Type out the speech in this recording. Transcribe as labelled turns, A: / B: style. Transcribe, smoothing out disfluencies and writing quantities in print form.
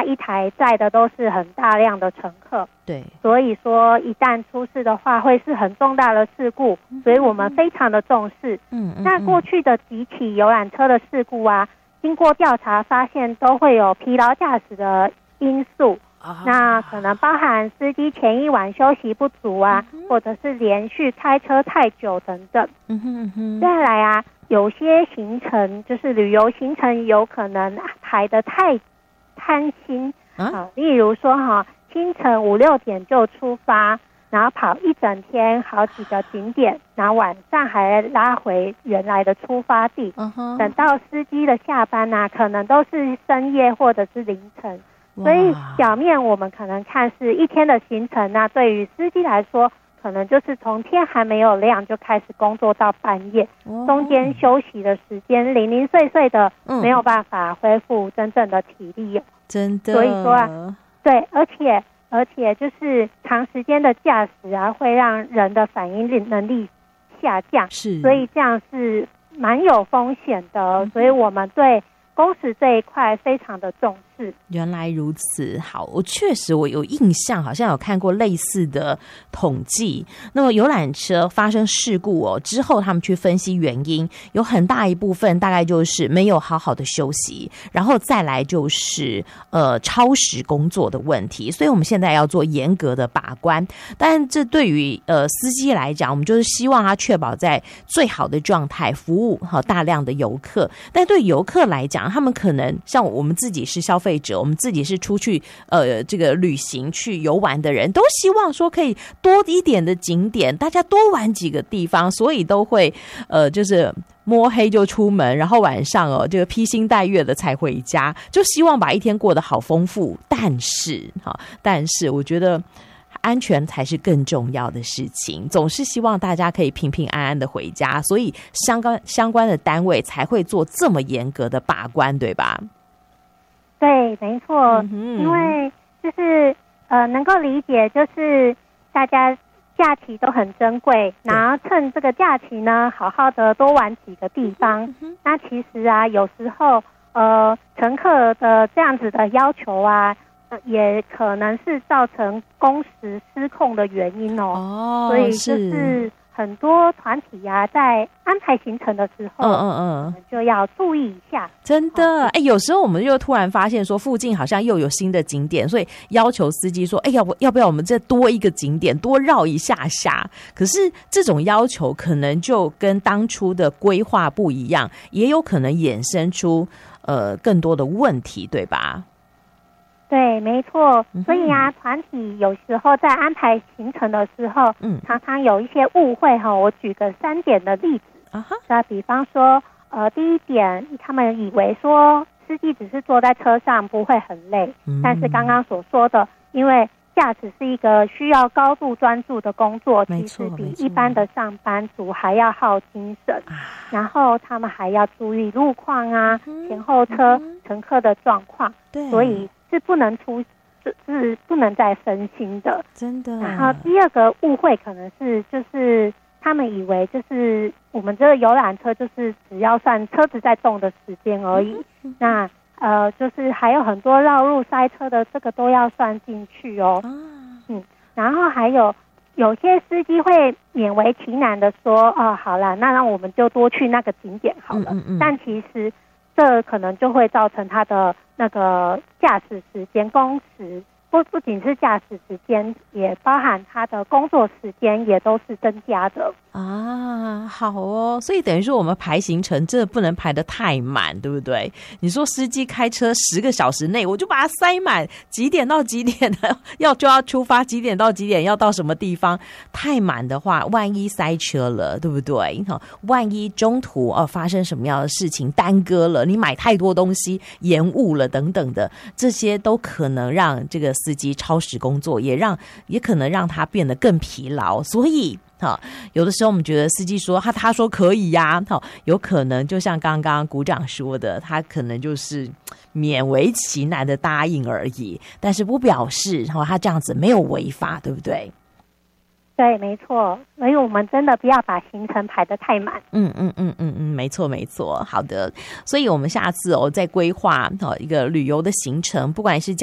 A: 那一台载的都是很大量的乘客，
B: 对，
A: 所以说一旦出事的话会是很重大的事故，所以我们非常的重视。那过去的几起游览车的事故啊，经过调查发现都会有疲劳驾驶的因素，那可能包含司机前一晚休息不足啊，或者是连续开车太久等等。再来啊，有些行程就是旅游行程有可能排得太贪心例如说清晨5、6点就出发，然后跑一整天好几个景点，然后晚上还拉回原来的出发地，等到司机的下班啊，可能都是深夜或者是凌晨。所以表面我们可能看是一天的行程，那对于司机来说可能就是从天还没有亮就开始工作到半夜，中间休息的时间零零碎碎的，没有办法恢复真正的体力
B: 真的。
A: 所以说啊，对，而且就是长时间的驾驶啊，会让人的反应能力下降，
B: 是，
A: 所以这样是蛮有风险的，所以我们对工时这一块非常的重视。
B: 原来如此，好，我有印象，好像有看过类似的统计。那么游览车发生事故之后，他们去分析原因，有很大一部分大概就是没有好好的休息，然后再来就是超时工作的问题。所以我们现在要做严格的把关，但这对于司机来讲，我们就是希望他确保在最好的状态服务大量的游客。但对游客来讲，他们可能像我们自己是消费者，我们自己是出去这个旅行去游玩的人，都希望说可以多一点的景点，大家多玩几个地方，所以都会就是摸黑就出门，然后晚上这个披星戴月的才回家，就希望把一天过得好丰富。但是我觉得安全才是更重要的事情，总是希望大家可以平平安安的回家，所以相关的单位才会做这么严格的把关，对吧？
A: 对，没错，因为就是能够理解，就是大家假期都很珍贵，然后趁这个假期呢，好好的多玩几个地方。那其实啊，有时候乘客的这样子的要求啊，也可能是造成工时失控的原因所以就是很多团体啊，在安排行程的时候，我们就要注意一下。
B: 真的，有时候我们又突然发现说附近好像又有新的景点，所以要求司机说，要不要我们再多一个景点，多绕一下下？可是这种要求可能就跟当初的规划不一样，也有可能衍生出更多的问题，对吧？
A: 对，没错。所以啊，团体有时候在安排行程的时候，常常有一些误会我举个3点的例子那比方说，第一点，他们以为说司机只是坐在车上不会很累，但是刚刚所说的，因为驾驶是一个需要高度专注的工作，其实比一般的上班族还要耗精神，然后他们还要注意路况啊，前后车乘客的状况，所以是不能再分心的，真的。然后第二个误会可能是就是他们以为就是我们这个游览车就是只要算车子在动的时间而已，那就是还有很多绕路塞车的这个都要算进去然后还有些司机会勉为其难的说好啦，那让我们就多去那个景点好了，但其实这可能就会造成他的那个驾驶时间工时不仅是驾驶时间，也包含他的工作时间也都是增加的
B: 好所以等于说我们排行程真的不能排得太满，对不对？你说司机开车10个小时内我就把它塞满，几点到几点就要出发，几点到几点要到什么地方，太满的话万一塞车了，对不对？万一中途发生什么样的事情耽搁了，你买太多东西延误了等等的，这些都可能让这个司机超时工作，也可能让他变得更疲劳。所以有的时候我们觉得司机说他说可以呀，有可能就像刚刚股长说的，他可能就是勉为其难的答应而已，但是不表示他这样子没有违法，对不对？
A: 对，没错，所以我们真的不要把行程排得太满。
B: 没错，好的。所以我们下次在规划一个旅游的行程，不管是